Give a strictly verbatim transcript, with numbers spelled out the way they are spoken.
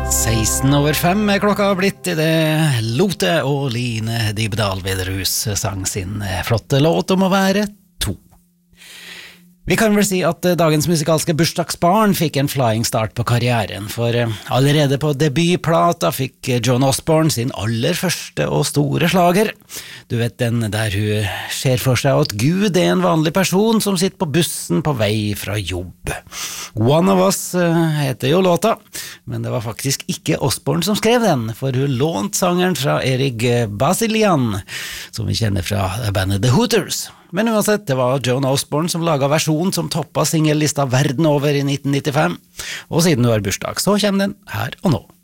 seksten over fem er klokka blitt I det Lote og Line Dybdahl Vederhus sang sin flotte låt om å være to. Vi kan vel si at dagens musikalske bursdagsbarn fikk en flying start på karrieren, for allerede på debutplata fikk Joan Osborne sin aller første og store slager. Du vet den der hun ser for seg at Gud er en vanlig person som sitter på bussen på vei fra jobb. One of Us heter jo låta, men det var faktisk ikke Osborne som skrev den, for hun lånt sangeren fra Erik Basilian, som vi kjenner fra bandet The Hooters. Men uansett, det var Joan Osborne som laget versjonen som toppet singellista verden over I nitten nittifem, og siden hun har bursdag, så kommer den her og nå.